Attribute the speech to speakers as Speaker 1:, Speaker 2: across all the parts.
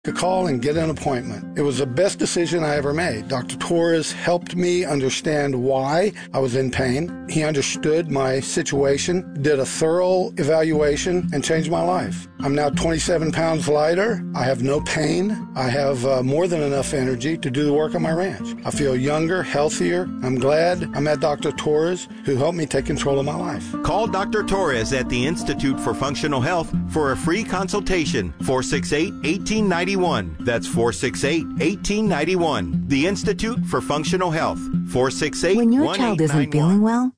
Speaker 1: To call and get an appointment. It was the best decision I ever made. Dr. Torres helped me understand why I was in pain. He understood my situation, did a thorough evaluation, and changed my life. I'm now 27 pounds lighter. I have no pain. I have more than enough energy to do the work on my ranch. I feel younger, healthier. I'm glad I'm at Dr. Torres, who helped me take control of my life.
Speaker 2: Call Dr. Torres at the Institute for Functional Health for a free consultation. 468-1891. That's 468-1891. The Institute for Functional Health. 468-1891.
Speaker 3: When your child isn't feeling well,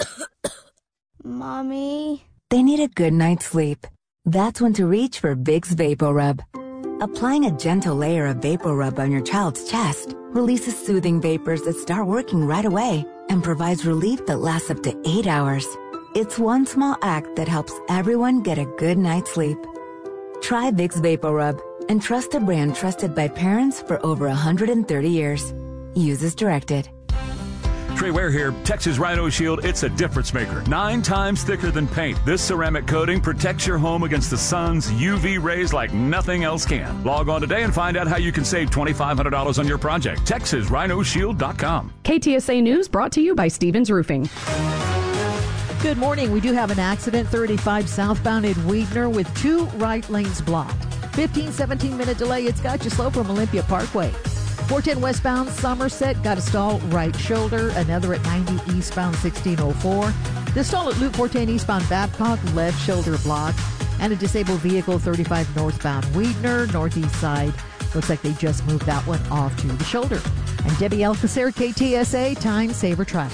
Speaker 4: Mommy,
Speaker 3: they need a good night's sleep. That's when to reach for Vicks VapoRub. Applying a gentle layer of VapoRub on your child's chest releases soothing vapors that start working right away and provides relief that lasts up to 8 hours. It's one small act that helps everyone get a good night's sleep. Try Vicks VapoRub and trust a brand trusted by parents for over 130 years. Use as directed.
Speaker 5: Trey Ware here. Texas Rhino Shield, it's a difference maker. 9 times thicker than paint. This ceramic coating protects your home against the sun's UV rays like nothing else can. Log on today and find out how you can save $2,500 on your project. TexasRhinoShield.com.
Speaker 6: KTSA News brought to you by Stevens Roofing.
Speaker 7: Good morning. We do have an accident, 35 southbound in Weidner with 2 right lanes blocked. 17-minute delay. It's got you slow from Olympia Parkway. 410 westbound Somerset got a stall right shoulder. Another at 90 eastbound 1604. The stall at Loop 410 eastbound Babcock, left shoulder blocked. And a disabled vehicle 35 northbound Weidner, northeast side. Looks like they just moved that one off to the shoulder. And Debbie Alcacer, KTSA, Time Saver Traffic.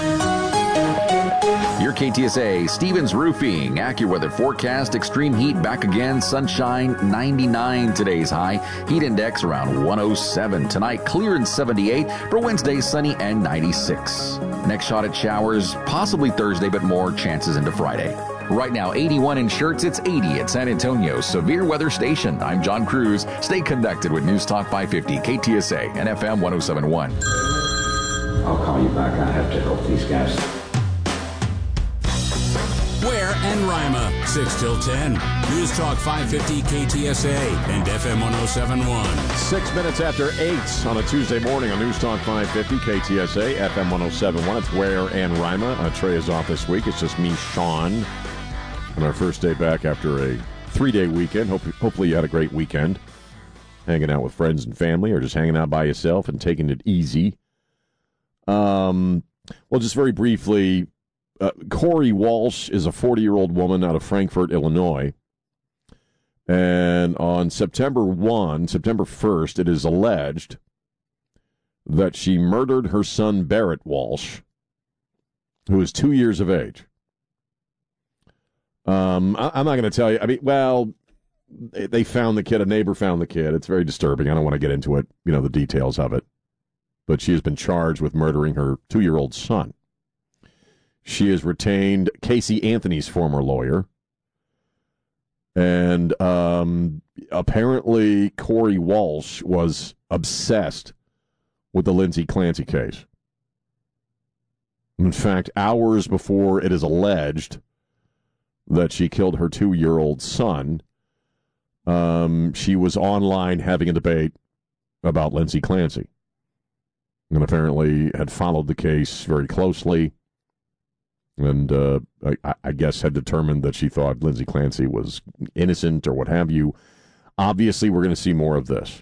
Speaker 8: Your KTSA, Stevens Roofing, AccuWeather forecast, extreme heat back again, sunshine, 99 today's high, heat index around 107. Tonight, clear and 78. For Wednesday, sunny and 96. Next shot at showers, possibly Thursday, but more chances into Friday. Right now, 81 in Schertz, it's 80 at San Antonio Severe Weather Station. I'm John Cruz. Stay connected with News Talk 550, KTSA, and FM 1071.
Speaker 9: I'll call you back. I have to help these guys.
Speaker 10: Ware and Rima, 6 till 10. News Talk 550 KTSA and FM 1071.
Speaker 11: 6 minutes after 8 on a Tuesday morning on News Talk 550 KTSA, FM 1071. It's Ware and Rima. Trey is off this week. It's just me, Sean, on our first day back after a 3-day weekend. Hopefully you had a great weekend, hanging out with friends and family or just hanging out by yourself and taking it easy. Well, just very briefly, Corey Walsh is a 40-year-old woman out of Frankfort, Illinois. And on September 1st, it is alleged that she murdered her son, Barrett Walsh, who is 2 years of age. I'm not going to tell you. I mean, well, they found the kid. A neighbor found the kid. It's very disturbing. I don't want to get into it, the details of it. But she has been charged with murdering her 2-year-old son. She has retained Casey Anthony's former lawyer. And apparently Corey Walsh was obsessed with the Lindsay Clancy case. In fact, hours before it is alleged that she killed her 2-year-old son, she was online having a debate about Lindsay Clancy. And apparently had followed the case very closely. And I guess had determined that she thought Lindsay Clancy was innocent or what have you. Obviously, we're going to see more of this.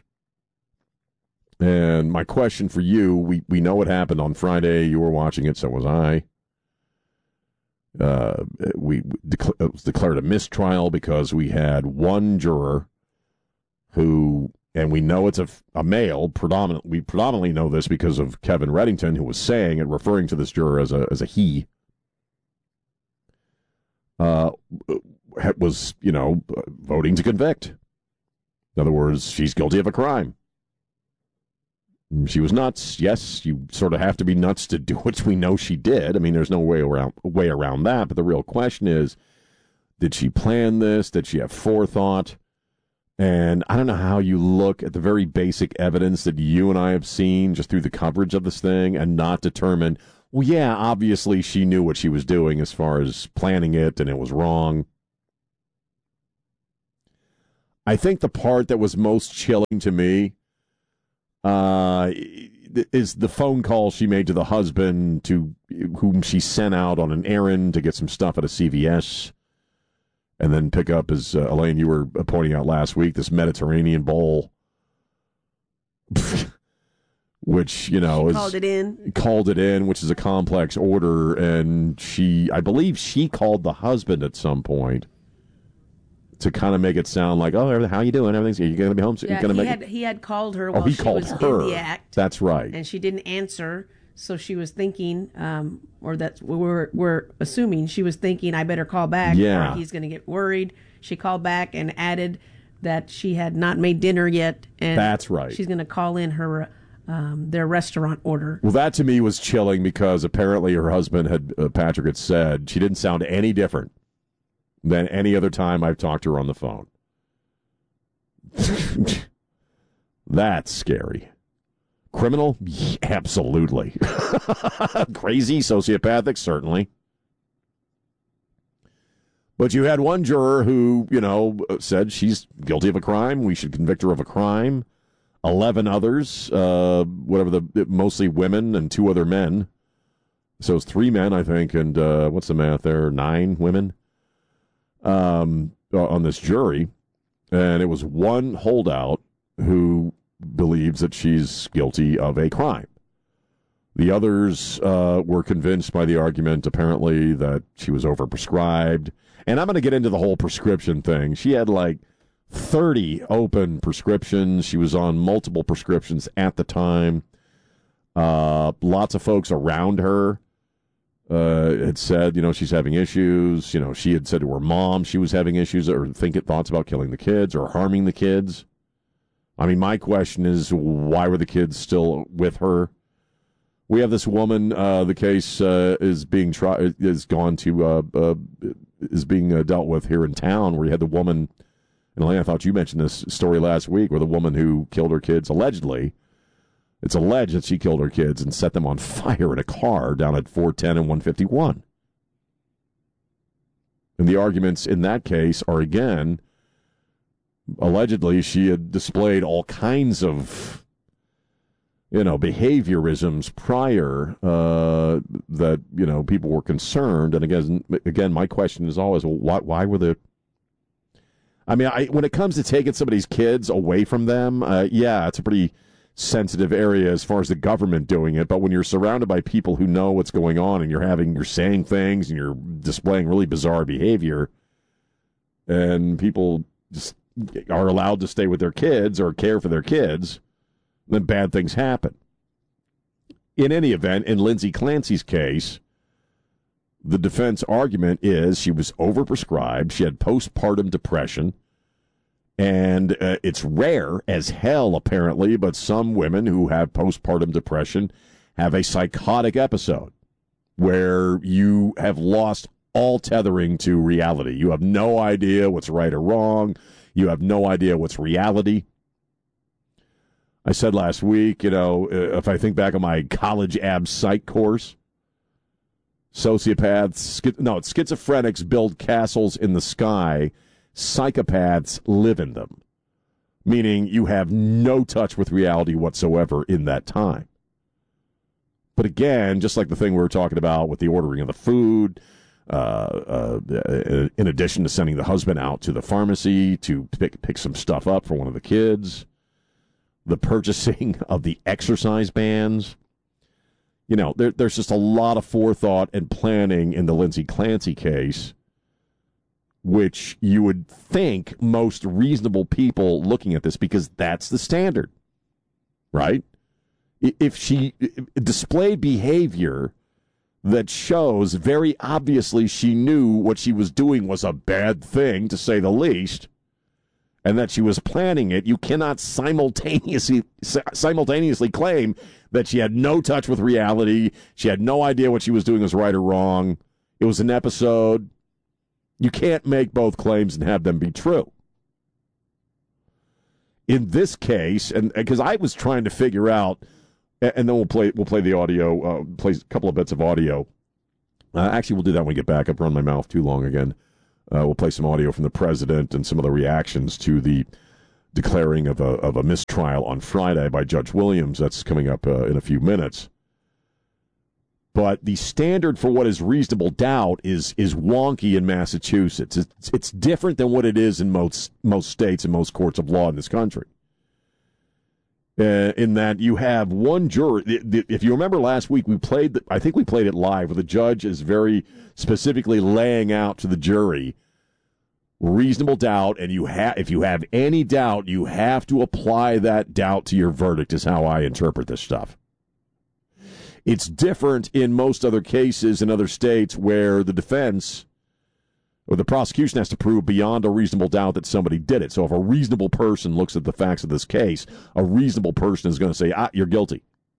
Speaker 11: And my question for you, we know what happened on Friday. You were watching it, so was I. It was declared a mistrial because we had one juror who, and we know it's a male, we predominantly know this because of Kevin Reddington, who was saying and referring to this juror as a he. Was, voting to convict. In other words, she's guilty of a crime. She was nuts. Yes, you sort of have to be nuts to do what we know she did. I mean, there's no way around that. But the real question is, did she plan this? Did she have forethought? And I don't know how you look at the very basic evidence that you and I have seen just through the coverage of this thing and not determine, well, yeah, obviously she knew what she was doing as far as planning it, and it was wrong. I think the part that was most chilling to me is the phone call she made to the husband, to whom she sent out on an errand to get some stuff at a CVS, and then pick up, as Elaine, you were pointing out last week, this Mediterranean bowl, which,
Speaker 4: called it in,
Speaker 11: which is a complex order, and I believe she called the husband at some point to kind of make it sound like, oh, how you doing? Are you going to be home soon?
Speaker 4: Yeah, he had called her while she was in the act.
Speaker 11: That's right.
Speaker 4: And she didn't answer, so she was thinking, or that we're assuming she was thinking, I better call back, or he's going to get worried. She called back and added that she had not made dinner yet, and
Speaker 11: that's right.
Speaker 4: She's going to call in her their restaurant order.
Speaker 11: Well, that to me was chilling, because apparently her husband Patrick had said she didn't sound any different than any other time I've talked to her on the phone. That's scary. Criminal? Yeah, absolutely. Crazy, sociopathic, certainly. But you had one juror who, said she's guilty of a crime. We should convict her of a crime. 11 others, mostly women and 2 other men. So it's 3 men, I think, and what's the math there? 9 women on this jury. And it was one holdout who believes that she's guilty of a crime. The others were convinced by the argument, apparently, that she was overprescribed. And I'm going to get into the whole prescription thing. She had 30 open prescriptions. She was on multiple prescriptions at the time. Lots of folks around her had said, she's having issues. She had said to her mom she was having issues or thoughts about killing the kids or harming the kids. I mean, my question is, why were the kids still with her? We have this woman. The case is being dealt with here in town, where you had the woman. And Elaine, I thought you mentioned this story last week, where the woman who killed her kids, allegedly, it's alleged that she killed her kids and set them on fire in a car down at 410 and 151. And the arguments in that case are, again, allegedly she had displayed all kinds of, behaviorisms prior that, people were concerned. And again, my question is always, well, why were the... I mean, when it comes to taking somebody's kids away from them, it's a pretty sensitive area as far as the government doing it. But when you're surrounded by people who know what's going on, and you're saying things and you're displaying really bizarre behavior, and people just are allowed to stay with their kids or care for their kids, then bad things happen. In any event, in Lindsay Clancy's case, the defense argument is she was overprescribed. She had postpartum depression. And it's rare as hell, apparently, but some women who have postpartum depression have a psychotic episode where you have lost all tethering to reality. You have no idea what's right or wrong. You have no idea what's reality. I said last week, if I think back on my college ab psych course, schizophrenics build castles in the sky. Psychopaths live in them, meaning you have no touch with reality whatsoever in that time. But again, just like the thing we were talking about with the ordering of the food, in addition to sending the husband out to the pharmacy to pick some stuff up for one of the kids, the purchasing of the exercise bands, there's just a lot of forethought and planning in the Lindsay Clancy case, which you would think most reasonable people looking at this, because that's the standard, right? If she displayed behavior that shows very obviously she knew what she was doing was a bad thing, to say the least, and that she was planning it, you cannot simultaneously claim that she had no touch with reality, she had no idea what she was doing was right or wrong, it was an episode. You can't make both claims and have them be true. In this case, and because I was trying to figure out, and then we'll play the audio, play a couple of bits of audio. Actually, we'll do that when we get back. I've run my mouth too long again. We'll play some audio from the president and some of the reactions to the declaring of a mistrial on Friday by Judge Williams. That's coming up in a few minutes. But the standard for what is reasonable doubt is wonky in Massachusetts. It's different than what it is in most states and most courts of law in this country. In that you have one juror. If you remember last week, I think we played it live, where the judge is very specifically laying out to the jury reasonable doubt, and if you have any doubt, you have to apply that doubt to your verdict, is how I interpret this stuff. It's different in most other cases in other states where the defense or the prosecution has to prove beyond a reasonable doubt that somebody did it. So if a reasonable person looks at the facts of this case, a reasonable person is going to say, you're guilty.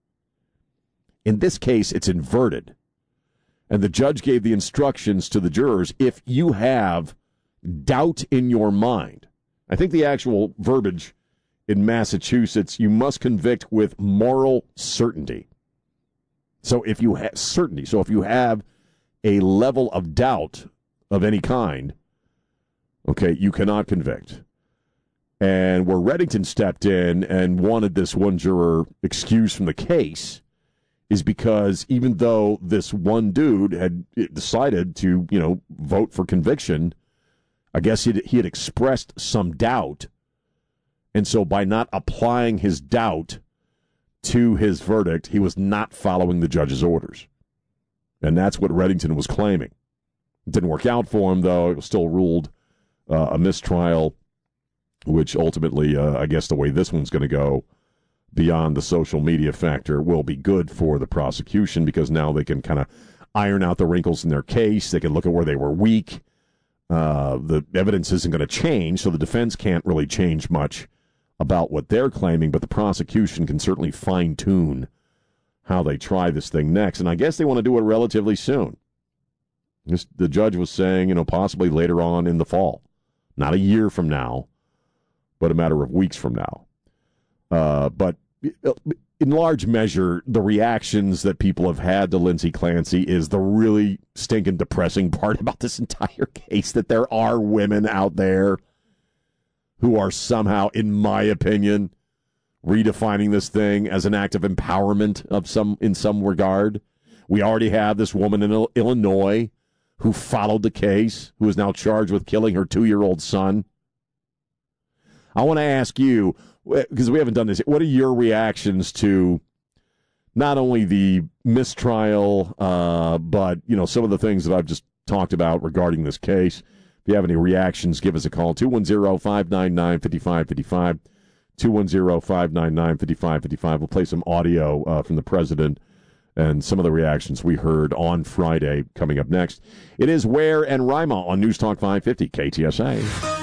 Speaker 11: In this case, it's inverted. And the judge gave the instructions to the jurors, if you have doubt in your mind, I think the actual verbiage in Massachusetts, you must convict with moral certainty. So if you have certainty, so if you have a level of doubt of any kind, okay, you cannot convict. And where Reddington stepped in and wanted this one juror excused from the case is because even though this one dude had decided to, vote for conviction, I guess he had expressed some doubt. And so by not applying his doubt to his verdict, he was not following the judge's orders. And that's what Reddington was claiming. It didn't work out for him, though. It was still ruled a mistrial, which ultimately, I guess the way this one's going to go, beyond the social media factor, will be good for the prosecution, because now they can kind of iron out the wrinkles in their case. They can look at where they were weak. The evidence isn't going to change, so the defense can't really change much about what they're claiming, but the prosecution can certainly fine-tune how they try this thing next. And I guess they want to do it relatively soon. The judge was saying, possibly later on in the fall. Not a year from now, but a matter of weeks from now. But in large measure, the reactions that people have had to Lindsay Clancy is the really stinking depressing part about this entire case, that there are women out there who are somehow, in my opinion, redefining this thing as an act of empowerment in some regard. We already have this woman in Illinois who followed the case, who is now charged with killing her 2-year-old son. I want to ask you, because we haven't done this, what are your reactions to not only the mistrial, but some of the things that I've just talked about regarding this case? If you have any reactions, give us a call, 210-599-5555, 210-599-5555. We'll play some audio from the president and some of the reactions we heard on Friday coming up next. It is Ware and Rima on News Talk 550 KTSA.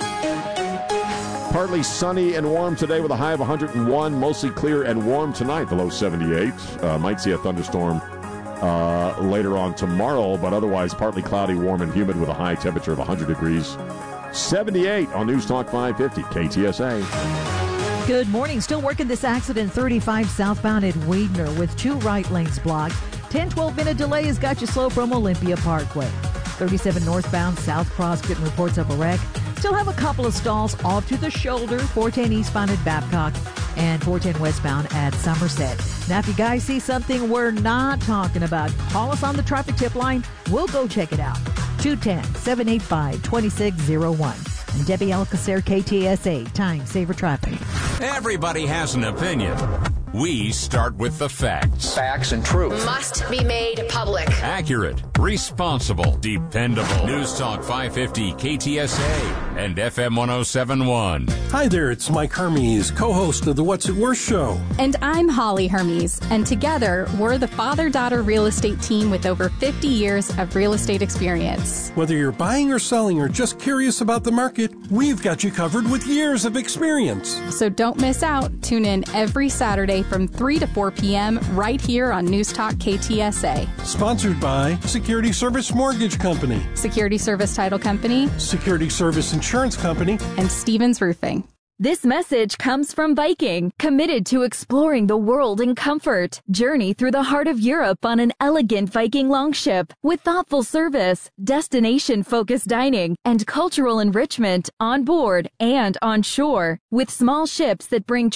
Speaker 11: Partly sunny and warm today with a high of 101. Mostly clear and warm tonight, the low 78. Might see a thunderstorm later on tomorrow, but otherwise partly cloudy, warm, and humid with a high temperature of 100 degrees. 78 on News Talk 550 KTSA.
Speaker 7: Good morning. Still working this accident 35 southbound at Weidner with 2 right lanes blocked. 10-12 minute delay has got you slow from Olympia Parkway. 37 northbound South Cross getting reports of a wreck. Still have a couple of stalls off to the shoulder, 410 eastbound at Babcock and 410 westbound at Somerset. Now, if you guys see something we're not talking about, call us on the traffic tip line. We'll go check it out. 210-785-2601. And Debbie Alcacer, KTSA, Time Saver Traffic.
Speaker 10: Everybody has an opinion. We start with the facts.
Speaker 12: Facts and truth.
Speaker 13: Must be made public.
Speaker 10: Accurate, responsible, dependable. News Talk 550 KTSA and FM 1071.
Speaker 14: Hi there, it's Mike Hermes, co-host of the What's It Worth show.
Speaker 15: And I'm Holly Hermes, and together we're the father-daughter real estate team with over 50 years of real estate experience.
Speaker 14: Whether you're buying or selling or just curious about the market, we've got you covered with years of experience.
Speaker 15: So don't miss out. Tune in every Saturday from 3 to 4 p.m. right here on News Talk KTSA.
Speaker 14: Sponsored by Security Service Mortgage Company,
Speaker 15: Security Service Title Company,
Speaker 14: Security Service Insurance Company,
Speaker 15: and Stevens Roofing.
Speaker 12: This message comes from Viking, committed to exploring the world in comfort. Journey through the heart of Europe on an elegant Viking longship with thoughtful service, destination-focused dining, and cultural enrichment on board and on shore. With small ships that bring